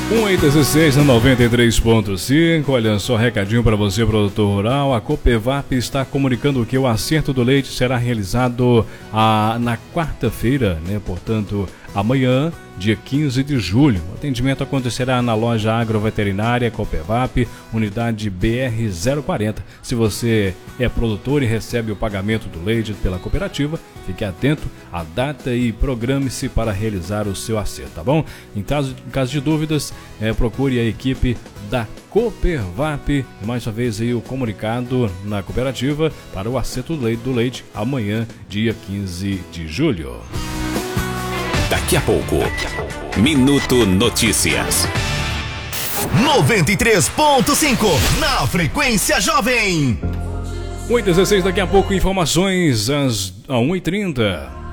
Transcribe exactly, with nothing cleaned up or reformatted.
um e dezesseis na noventa e três ponto cinco. Olha só, recadinho para você, produtor rural. A Copevap está comunicando que o acerto do leite será realizado ah, na quarta-feira, né? Portanto, amanhã, dia quinze de julho. O atendimento acontecerá na loja agroveterinária Copevap, unidade B R zero quarenta. Se você é produtor e recebe o pagamento do leite pela cooperativa, fique atento à data e programe-se para realizar o seu acerto, tá bom? Em caso, em caso de dúvidas, é, procure a equipe da Copevap. Mais uma vez aí o comunicado na cooperativa para o acerto do leite, do leite amanhã, dia quinze de julho. Daqui a pouco, Minuto Notícias. noventa e três ponto cinco na frequência jovem. um e dezesseis, daqui a pouco informações às um e trinta.